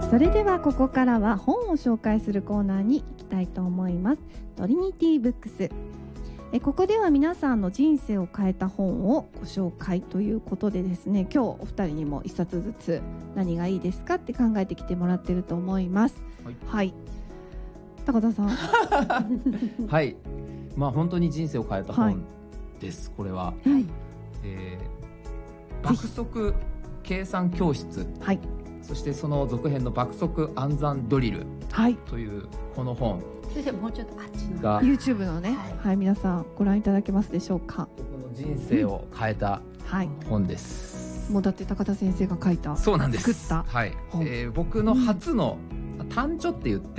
それではここからは本を紹介するコーナーに行きたいと思います。トリニティブックス。ここでは皆さんの人生を変えた本をご紹介ということでですね、今日お二人にも一冊ずつ何がいいですかって考えてきてもらってると思います。 はい、 はい、高田さんはい、本当に人生を変えた本です、これは、爆速計算教室、そしてその続編の爆速暗算ドリルというこの本、 先生もうちょっとあっちのが YouTube のね、皆さんご覧いただけますでしょうか。 僕の人生を変えた本です、 もうだって高田先生が書いた、 そうなんです、 作った本、 僕の初の単著って言って、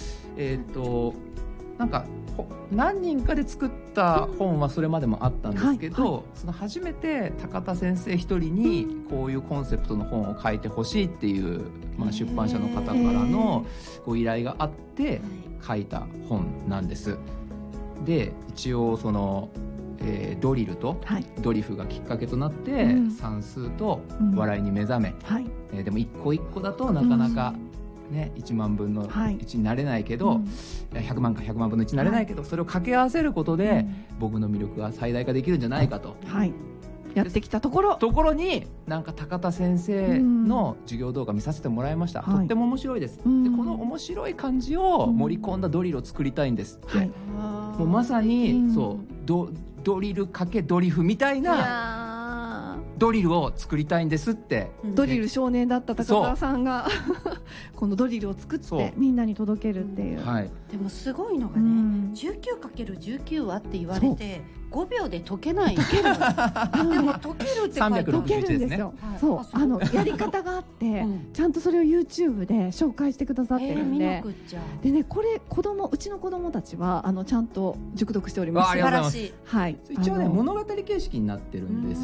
なんか何人かで作った本はそれまでもあったんですけど、その初めて高田先生一人にこういうコンセプトの本を書いてほしいっていう、出版社の方からのご依頼があって書いた本なんです。で一応その、ドリルとドリフがきっかけとなって、算数と笑いに目覚め、でも一個一個だとなかなか、1万分の1になれないけど、100万か100万分の1になれないけど、それを掛け合わせることで、僕の魅力が最大化できるんじゃないかと、 やってきたところになんか高田先生の授業動画見させてもらいました、とっても面白いです、でこの面白い感じを盛り込んだドリルを作りたいんですって、もうまさに、そうドリルかけドリフみたいなドリルを作りたいんですって。 ドリル少年だった高田さんがこのドリルを作ってみんなに届けるっていう、 でもすごいのがね、19×19 はって言われて5秒で解けない。でも解けるって書いてある。 解けるんですよ。やり方があってちゃんとそれを YouTube で紹介してくださってるんで、でね、これうちの子供たちはちゃんと熟読しております。 素晴らしい。一応ね、物語形式になってるんです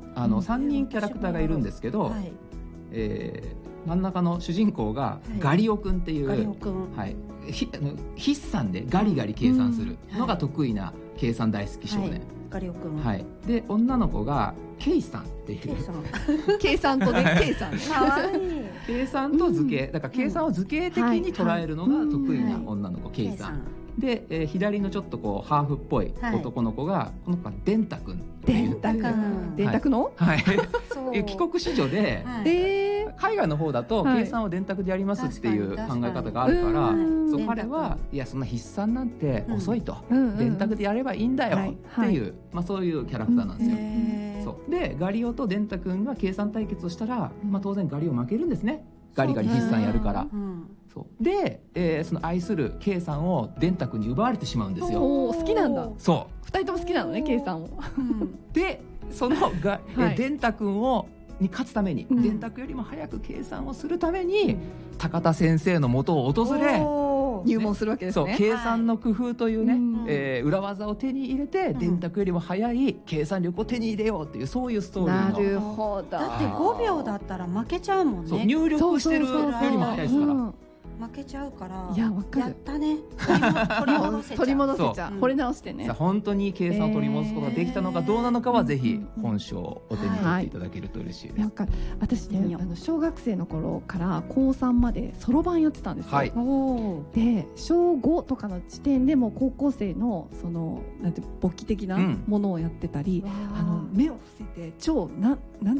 。3人キャラクターがいるんですけど、真ん中の主人公がガリオくんっていう、筆算でガリガリ計算するのが得意な計算大好き少年、 ガリオくん、 で女の子がケイさんっていう計算とね、計算計算と図形だから、計算を図形的に捉えるのが得意な女の子、ケイさんで、左のちょっとこうハーフっぽい男の子が、この子はデンタくんっていう、 電卓の帰国子女で、海外の方だと計算を電卓でやりますっていう考え方があるから、彼はいやそんな筆算なんて遅いと、電卓でやればいいんだよっていう、そういうキャラクターなんですよ。でガリオとデンタくんが計算対決をしたら、当然ガリオ負けるんですね。ガリガリ筆算やるから。で、その愛するケイさんをデンタ君に奪われてしまうんですよ。 好きなんだ。 そう 2人とも好きなのね、ケイさんを。 でそのデンタ君に勝つために、デンタ君よりも早く計算をするために、高田先生の元を訪れ入門するわけですね。 計算の工夫というね、裏技を手に入れて、電卓よりも早い計算力を手に入れようっていう、そういうストーリーの。 なるほど。 だって5秒だったら負けちゃうもんね。 入力してるよりも早いですから。 負けちゃうから。 いや、わかる。 やったね。取り戻せちゃう。 掘り直してね。 本当に計算を取り戻すことができたのかどうなのかは、ぜひ本書をお手に取っていただけると嬉しいです。 なんか私ね、小学生の頃から高3までそろばんやってたんですよ。で小5とかの時点でも高校生のそのなんて簿記的なものをやってたり、目を伏せて超なん